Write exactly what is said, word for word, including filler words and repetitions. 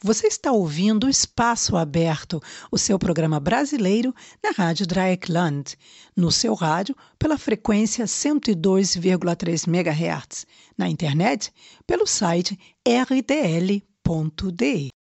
Você está ouvindo o Espaço Aberto, o seu programa brasileiro na Rádio Dreieckland, no seu rádio pela frequência cento e dois vírgula três megahertz, na internet pelo site r t l ponto d e.